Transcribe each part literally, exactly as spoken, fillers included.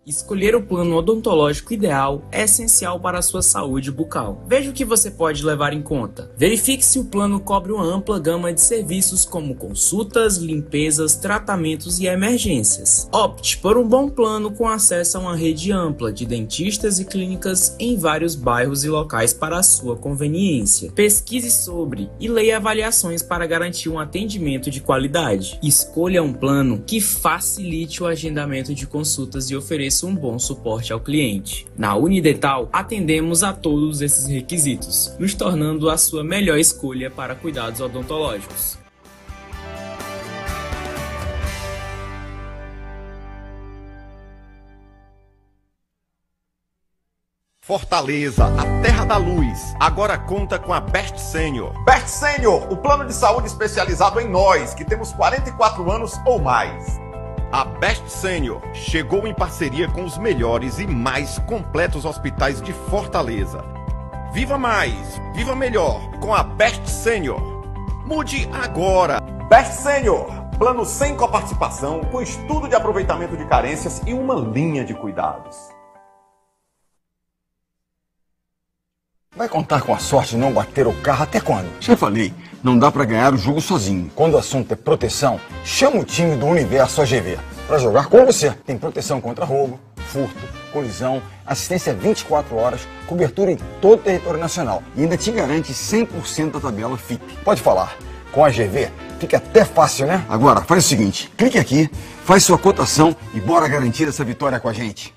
Escolher o plano odontológico ideal é essencial para a sua saúde bucal. Veja o que você pode levar em conta. Verifique se o plano cobre uma ampla gama de serviços como consultas, limpezas, tratamentos e emergências. Opte por um bom plano com acesso a uma rede ampla de dentistas e clínicas em vários bairros e locais para a sua conveniência. Pesquise sobre e leia avaliações para garantir um atendimento de qualidade. Escolha um plano que facilite o agendamento de consultas e ofereça um bom suporte ao cliente. Na Unidental, atendemos a todos esses requisitos, nos tornando a sua melhor escolha para cuidados odontológicos. Fortaleza, a terra da luz, agora conta com a Best Senior. Best Senior, o plano de saúde especializado em nós, que temos quarenta e quatro anos ou mais. A Best Senior chegou em parceria com os melhores e mais completos hospitais de Fortaleza. Viva mais, viva melhor com a Best Senior. Mude agora. Best Senior, plano sem coparticipação, com estudo de aproveitamento de carências e uma linha de cuidados. Vai contar com a sorte de não bater o carro até quando? Já falei, não dá pra ganhar o jogo sozinho. Quando o assunto é proteção, chama o time do Universo A G V pra jogar com você. Tem proteção contra roubo, furto, colisão, assistência vinte e quatro horas, cobertura em todo o território nacional e ainda te garante cem por cento da tabela F I P. Pode falar, com a A G V fica até fácil, né? Agora, faz o seguinte, clique aqui, faz sua cotação e bora garantir essa vitória com a gente.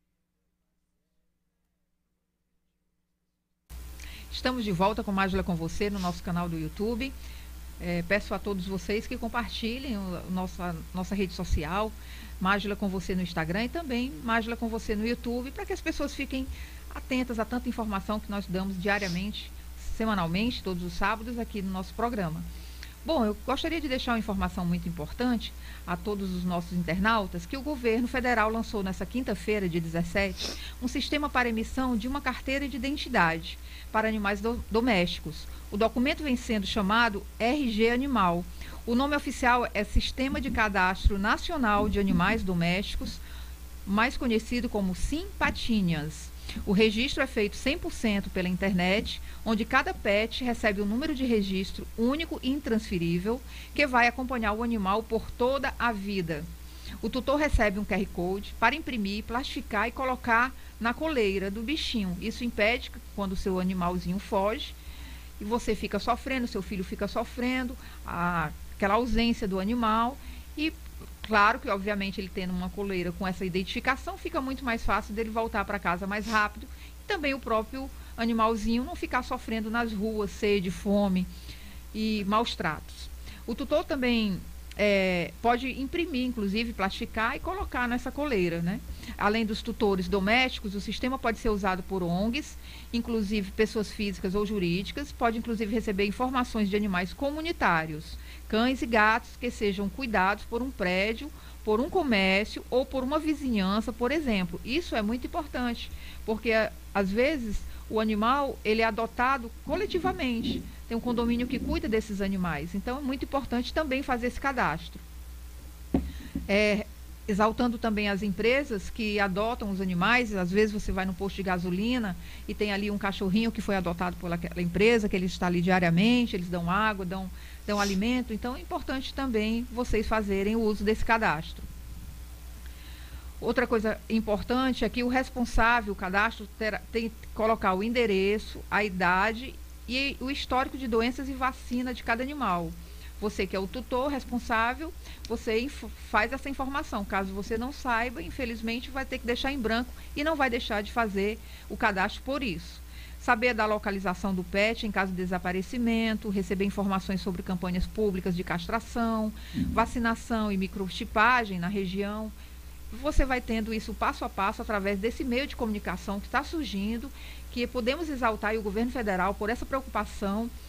Estamos de volta com Mágila com você no nosso canal do YouTube. É, peço a todos vocês que compartilhem o, nossa, nossa rede social, Mágila com você no Instagram e também Mágila com você no YouTube, para que as pessoas fiquem atentas a tanta informação que nós damos diariamente, semanalmente, todos os sábados aqui no nosso programa. Bom, eu gostaria de deixar uma informação muito importante a todos os nossos internautas, que o governo federal lançou nessa quinta-feira, dia dezessete, um sistema para emissão de uma carteira de identidade para animais do, domésticos. O documento vem sendo chamado R G Animal. O nome oficial é Sistema de Cadastro Nacional de Animais Domésticos, mais conhecido como Simpatinhas. O registro é feito cem por cento pela internet, onde cada pet recebe um número de registro único e intransferível, que vai acompanhar o animal por toda a vida. O tutor recebe um Q R Code para imprimir, plastificar e colocar na coleira do bichinho. Isso impede que, quando o seu animalzinho foge, e você fica sofrendo, seu filho fica sofrendo, a, aquela ausência do animal. E claro que, obviamente, ele tendo uma coleira com essa identificação, fica muito mais fácil dele voltar para casa mais rápido. E também o próprio animalzinho não ficar sofrendo nas ruas, sede, fome e maus tratos. O tutor também é, pode imprimir, inclusive, plastificar e colocar nessa coleira, né? Além dos tutores domésticos, o sistema pode ser usado por O N Gs, inclusive pessoas físicas ou jurídicas, pode inclusive receber informações de animais comunitários, cães e gatos que sejam cuidados por um prédio, por um comércio ou por uma vizinhança, por exemplo. Isso é muito importante, porque às vezes o animal ele é adotado coletivamente. Tem um condomínio que cuida desses animais. Então é muito importante também fazer esse cadastro. É, exaltando também as empresas que adotam os animais. Às vezes você vai no posto de gasolina e tem ali um cachorrinho que foi adotado por aquela empresa, que ele está ali diariamente, eles dão água, dão, dão alimento. Então é importante também vocês fazerem o uso desse cadastro. Outra coisa importante é que o responsável, o cadastro, terá, tem que colocar o endereço, a idade e o histórico de doenças e vacina de cada animal. Você que é o tutor responsável, você faz essa informação. Caso você não saiba, infelizmente vai ter que deixar em branco e não vai deixar de fazer o cadastro por isso. Saber da localização do pet em caso de desaparecimento, receber informações sobre campanhas públicas de castração, vacinação e microchipagem na região. Você vai tendo isso passo a passo através desse meio de comunicação que está surgindo, que podemos exaltar e o governo federal por essa preocupação